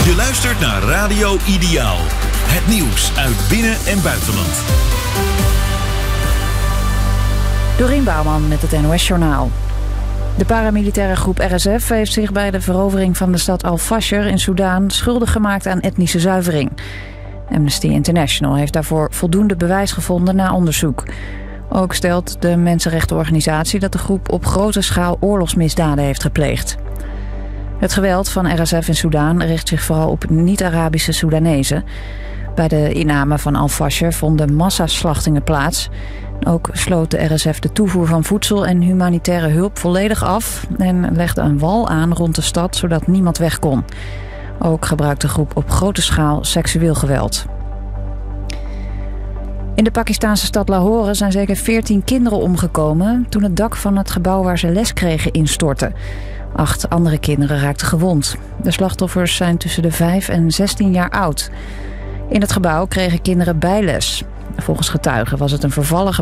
Je luistert naar Radio Ideaal. Het nieuws uit binnen- en buitenland. Dorien Bouwman met het NOS-journaal. De paramilitaire groep RSF heeft zich bij de verovering van de stad Al-Fasher in Soedan schuldig gemaakt aan etnische zuivering. Amnesty International heeft daarvoor voldoende bewijs gevonden na onderzoek. Ook stelt de mensenrechtenorganisatie dat de groep op grote schaal oorlogsmisdaden heeft gepleegd. Het geweld van RSF in Soedan richt zich vooral op niet-Arabische Soedanezen. Bij de inname van Al-Fasher vonden massaslachtingen plaats. Ook sloot de RSF de toevoer van voedsel en humanitaire hulp volledig af en legde een wal aan rond de stad zodat niemand weg kon. Ook gebruikte de groep op grote schaal seksueel geweld. In de Pakistanse stad Lahore zijn zeker 14 kinderen omgekomen toen het dak van het gebouw waar ze les kregen instortte. 8 andere kinderen raakten gewond. De slachtoffers zijn tussen de 5 en 16 jaar oud. In het gebouw kregen kinderen bijles. Volgens getuigen was het een vervallen